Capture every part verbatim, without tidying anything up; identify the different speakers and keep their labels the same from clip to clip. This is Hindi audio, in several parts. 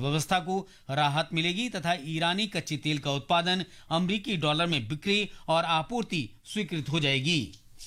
Speaker 1: अर्थव्यवस्था को राहत मिलेगी तथा ईरानी कच्चे तेल का उत्पादन अमेरिकी डॉलर में बिक्री और आपूर्ति स्वीकृत हो जाएगी।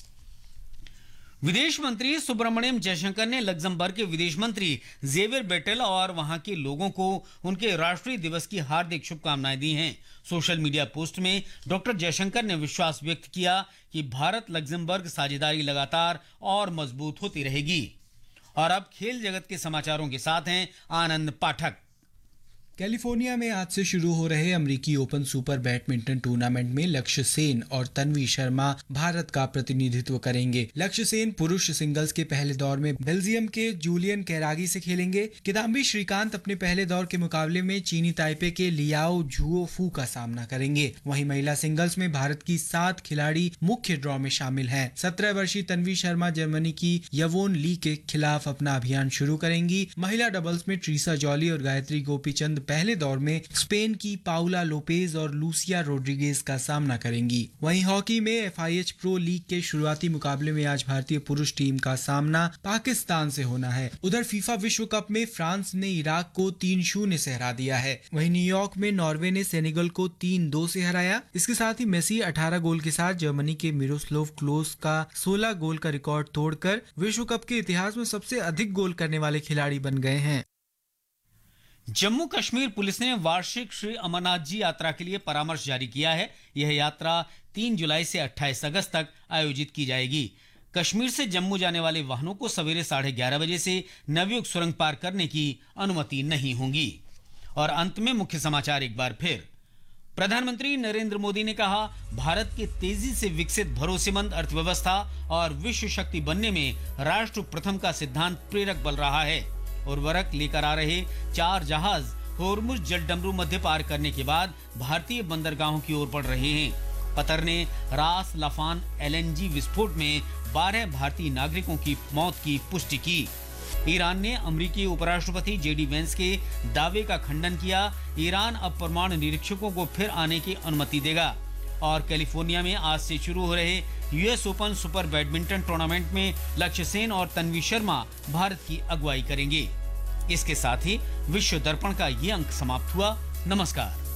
Speaker 1: विदेश मंत्री सुब्रमण्यम जयशंकर ने लग्जमबर्ग के विदेश मंत्री जेवियर बेटेल और वहां के लोगों को उनके राष्ट्रीय दिवस की हार्दिक शुभकामनाएं दी हैं। सोशल मीडिया पोस्ट में डॉक्टर जयशंकर ने विश्वास व्यक्त किया कि भारत लग्जमबर्ग साझेदारी लगातार और मजबूत होती रहेगी। और अब खेल जगत के समाचारों के साथ हैं आनंद पाठक।
Speaker 2: कैलिफोर्निया में आज से शुरू हो रहे अमेरिकी ओपन सुपर बैडमिंटन टूर्नामेंट में लक्ष्य सेन और तन्वी शर्मा भारत का प्रतिनिधित्व करेंगे। लक्ष्य सेन पुरुष सिंगल्स के पहले दौर में बेल्जियम के जूलियन कैरागी से खेलेंगे। किदाम्बी श्रीकांत अपने पहले दौर के मुकाबले में चीनी ताइपे के लियाओ झुओफू का सामना करेंगे। वहीं महिला सिंगल्स में भारत की सात खिलाड़ी मुख्य ड्रॉ में शामिल हैं। सत्रह वर्षीय तन्वी शर्मा जर्मनी की यवोन ली के खिलाफ अपना अभियान शुरू करेंगी। महिला डबल्स में ट्रीसा जॉली और गायत्री गोपीचंद पहले दौर में स्पेन की पाउला लोपेज और लूसिया रोड्रिगेज का सामना करेंगी। वहीं हॉकी में F I H pro league के शुरुआती मुकाबले में आज भारतीय पुरुष टीम का सामना पाकिस्तान से होना है। उधर फीफा विश्व कप में फ्रांस ने इराक को तीन शून्य से हरा दिया है। वहीं न्यूयॉर्क में नॉर्वे ने सेनेगल को तीन दो से हराया। इसके साथ ही मेसी अठारह गोल के साथ जर्मनी के मिरोस्लाव क्लोज का सोलह गोल का रिकॉर्ड तोड़कर विश्व कप के इतिहास में सबसे अधिक गोल करने वाले खिलाड़ी बन गए हैं।
Speaker 1: जम्मू कश्मीर पुलिस ने वार्षिक श्री अमरनाथ जी यात्रा के लिए परामर्श जारी किया है। यह यात्रा तीन जुलाई से अट्ठाईस अगस्त तक आयोजित की जाएगी। कश्मीर से जम्मू जाने वाले वाहनों को सवेरे साढ़े ग्यारह बजे से नवयुग सुरंग पार करने की अनुमति नहीं होगी। और अंत में मुख्य समाचार एक बार फिर। प्रधानमंत्री नरेंद्र मोदी ने कहा, भारत के तेजी से विकसित भरोसेमंद अर्थव्यवस्था और विश्व शक्ति बनने में राष्ट्र प्रथम का सिद्धांत प्रेरक बन रहा है। उर्वरक लेकर आ रहे चार जहाज होर्मुज जलडमरू मध्य पार करने के बाद भारतीय बंदरगाहों की ओर बढ़ रहे हैं। कतर ने रास लाफान एल एन जी विस्फोट में बारह भारतीय नागरिकों की मौत की पुष्टि की। ईरान ने अमेरिकी उपराष्ट्रपति जे डी वेंस के दावे का खंडन किया। ईरान अब परमाणु निरीक्षकों को फिर आने की अनुमति देगा। और कैलिफोर्निया में आज से शुरू हो रहे US open super badminton tournament में लक्ष्य सेन और तन्वी शर्मा भारत की अगुवाई करेंगे। इसके साथ ही विश्व दर्पण का ये अंक समाप्त हुआ। नमस्कार।